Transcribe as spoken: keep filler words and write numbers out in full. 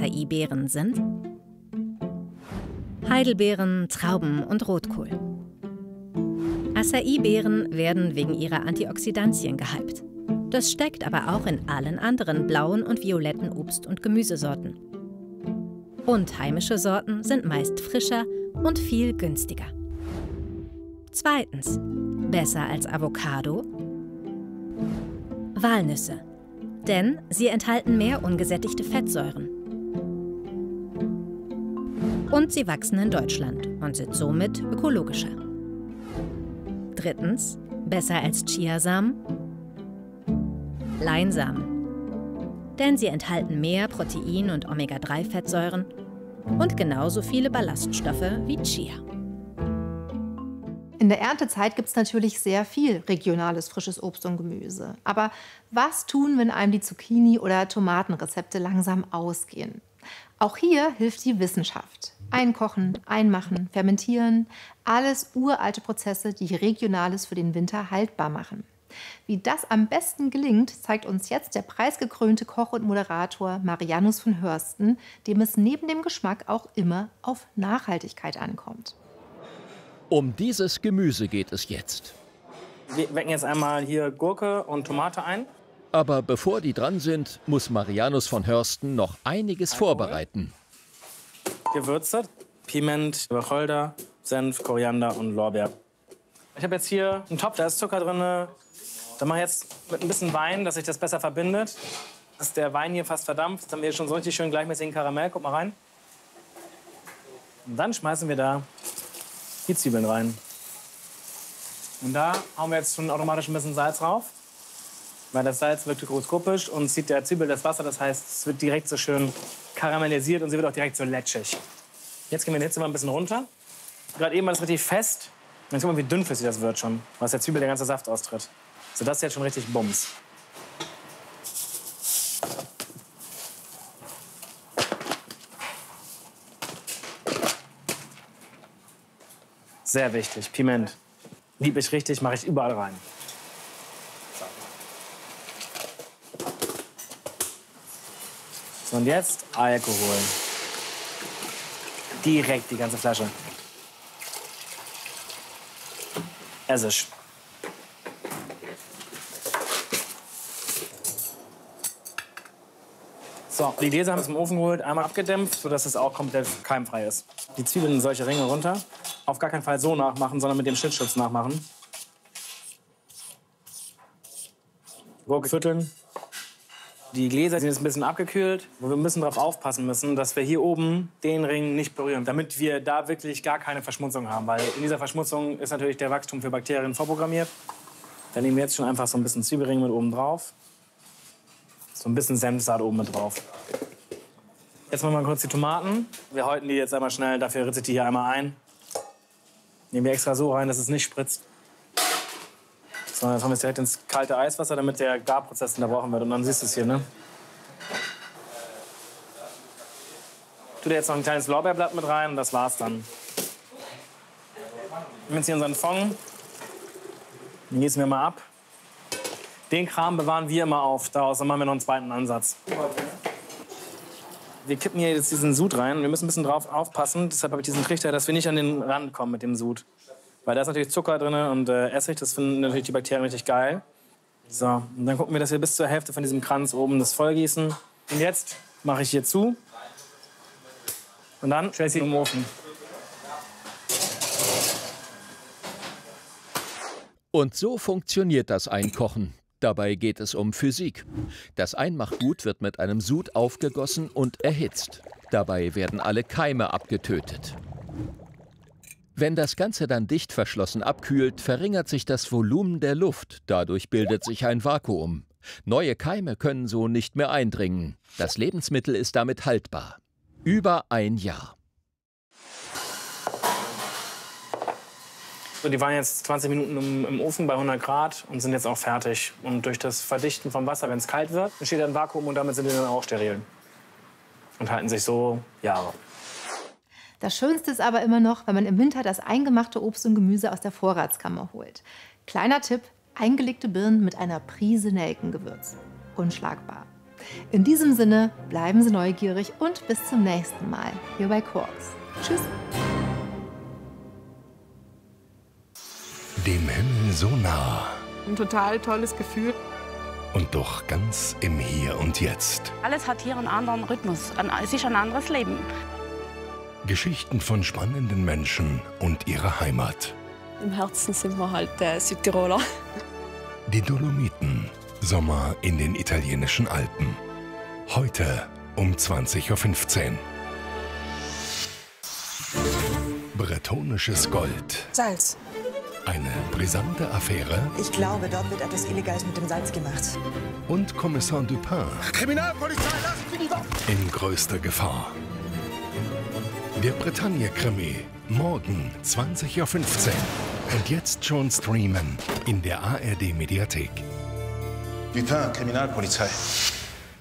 Acai-Beeren sind Heidelbeeren, Trauben und Rotkohl. Acai-Beeren werden wegen ihrer Antioxidantien gehypt. Das steckt aber auch in allen anderen blauen und violetten Obst- und Gemüsesorten. Und heimische Sorten sind meist frischer und viel günstiger. Zweitens, besser als Avocado? Walnüsse. Denn sie enthalten mehr ungesättigte Fettsäuren. Und sie wachsen in Deutschland und sind somit ökologischer. Drittens, besser als Chiasamen? Leinsamen. Denn sie enthalten mehr Protein- und Omega drei Fettsäuren und genauso viele Ballaststoffe wie Chia. In der Erntezeit gibt es natürlich sehr viel regionales frisches Obst und Gemüse. Aber was tun, wenn einem die Zucchini- oder Tomatenrezepte langsam ausgehen? Auch hier hilft die Wissenschaft. Einkochen, einmachen, fermentieren, alles uralte Prozesse, die Regionales für den Winter haltbar machen. Wie das am besten gelingt, zeigt uns jetzt der preisgekrönte Koch und Moderator Marianus von Hörsten, dem es neben dem Geschmack auch immer auf Nachhaltigkeit ankommt. Um dieses Gemüse geht es jetzt. Wir wecken jetzt einmal hier Gurke und Tomate ein. Aber bevor die dran sind, muss Marianus von Hörsten noch einiges Alkohol. vorbereiten. Gewürze, Piment, Wacholder, Senf, Koriander und Lorbeer. Ich habe jetzt hier einen Topf, da ist Zucker drin. Da mache ich jetzt mit ein bisschen Wein, dass sich das besser verbindet. Dass der Wein hier fast verdampft. Dann haben wir schon so richtig schön gleichmäßigen Karamell. Guck mal rein. Und dann schmeißen wir da die Zwiebeln rein. Und da hauen wir jetzt schon automatisch ein bisschen Salz drauf. Weil das Salz wirkt hygroskopisch und zieht der Zwiebel das Wasser. Das heißt, es wird direkt so schön karamellisiert und sie wird auch direkt so letschig. Jetzt gehen wir die Hitze mal ein bisschen runter. Gerade eben war das richtig fest. Und jetzt guck mal, wie dünnflüssig das wird schon. Weil aus der Zwiebel der ganze Saft austritt. So, das ist jetzt schon richtig Bums. Sehr wichtig, Piment. Liebe ich richtig, mache ich überall rein. So, und jetzt Alkohol. Direkt die ganze Flasche. Essig. So, die Gläser haben es im Ofen geholt, einmal abgedämpft, sodass es auch komplett keimfrei ist. Die Zwiebeln in solche Ringe runter. Auf gar keinen Fall so nachmachen, sondern mit dem Schnittschutz nachmachen. Gurke vierteln. Die Gläser sind jetzt ein bisschen abgekühlt, wo wir ein bisschen darauf aufpassen müssen, dass wir hier oben den Ring nicht berühren, damit wir da wirklich gar keine Verschmutzung haben. Weil in dieser Verschmutzung ist natürlich der Wachstum für Bakterien vorprogrammiert. Dann nehmen wir jetzt schon einfach so ein bisschen Zwiebelring mit oben drauf. So ein bisschen Senfsaat oben mit drauf. Jetzt machen wir kurz die Tomaten. Wir häuten die jetzt einmal schnell, dafür ritze ich die hier einmal ein. Nehmen wir extra so rein, dass es nicht spritzt. So, jetzt haben wir es direkt ins kalte Eiswasser, damit der Garprozess unterbrochen wird. Und dann siehst du es hier, ne? Tu dir jetzt noch ein kleines Lorbeerblatt mit rein und das war's dann. Nehmen jetzt hier unseren Fond. Den gießen wir mal ab. Den Kram bewahren wir immer auf. Daraus machen wir noch einen zweiten Ansatz. Wir kippen hier jetzt diesen Sud rein. Wir müssen ein bisschen drauf aufpassen. Deshalb habe ich diesen Trichter, dass wir nicht an den Rand kommen mit dem Sud. Weil da ist natürlich Zucker drin und äh, Essig. Das finden natürlich die Bakterien richtig geil. So, und dann gucken wir, dass wir bis zur Hälfte von diesem Kranz oben das vollgießen. Und jetzt mache ich hier zu. Und dann stelle ich sie im Ofen. Und so funktioniert das Einkochen. Dabei geht es um Physik. Das Einmachgut wird mit einem Sud aufgegossen und erhitzt. Dabei werden alle Keime abgetötet. Wenn das Ganze dann dicht verschlossen abkühlt, verringert sich das Volumen der Luft. Dadurch bildet sich ein Vakuum. Neue Keime können so nicht mehr eindringen. Das Lebensmittel ist damit haltbar. Über ein Jahr. So, die waren jetzt zwanzig Minuten im, im Ofen bei hundert Grad und sind jetzt auch fertig. Und durch das Verdichten vom Wasser, wenn es kalt wird, entsteht ein Vakuum und damit sind die dann auch steril. Und halten sich so Jahre. Das Schönste ist aber immer noch, wenn man im Winter das eingemachte Obst und Gemüse aus der Vorratskammer holt. Kleiner Tipp, eingelegte Birnen mit einer Prise Nelkengewürz. Unschlagbar. In diesem Sinne, bleiben Sie neugierig und bis zum nächsten Mal hier bei Quarks. Tschüss! Dem Himmel so nah. Ein total tolles Gefühl. Und doch ganz im Hier und Jetzt. Alles hat hier einen anderen Rhythmus. Es ist ein anderes Leben. Geschichten von spannenden Menschen und ihrer Heimat. Im Herzen sind wir halt äh, Südtiroler. Die Dolomiten. Sommer in den italienischen Alpen. Heute um zwanzig Uhr fünfzehn. Bretonisches Gold. Salz. Eine brisante Affäre. Ich glaube, dort wird etwas Illegales mit dem Salz gemacht. Und Kommissar Dupin. Kriminalpolizei, lassen Sie die Waffe! In größter Gefahr. Der Bretagne-Krimi. Morgen zwanzig Uhr fünfzehn. Und jetzt schon streamen in der A R D-Mediathek. Dupin, Kriminalpolizei.